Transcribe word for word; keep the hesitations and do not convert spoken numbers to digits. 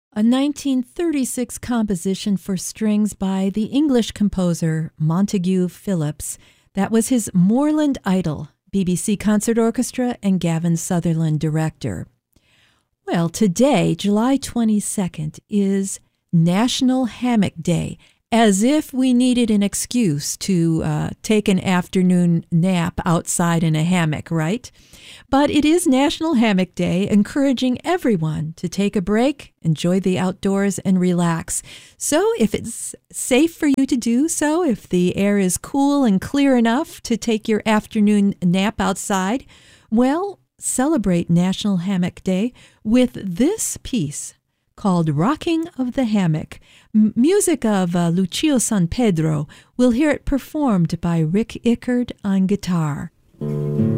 a nineteen thirty-six composition for strings by the English composer Montague Phillips. That was his Moorland Idol, B B C Concert Orchestra, and Gavin Sutherland director. Well, today, July twenty-second, is National Hammock Day, as if we needed an excuse to uh, take an afternoon nap outside in a hammock, right? But it is National Hammock Day, encouraging everyone to take a break, enjoy the outdoors, and relax. So if it's safe for you to do so, if the air is cool and clear enough to take your afternoon nap outside, well, celebrate National Hammock Day with this piece called Rocking of the Hammock, M- music of uh, Lucio San Pedro. We'll hear it performed by Rick Ickard on guitar.